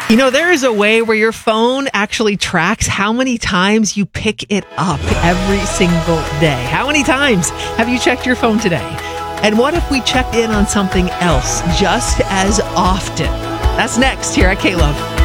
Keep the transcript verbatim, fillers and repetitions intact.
You know, there is a way where your phone actually tracks how many times you pick it up every single day. How many times have you checked your phone today? And what if we checked in on something else just as often? That's next here at K-Love.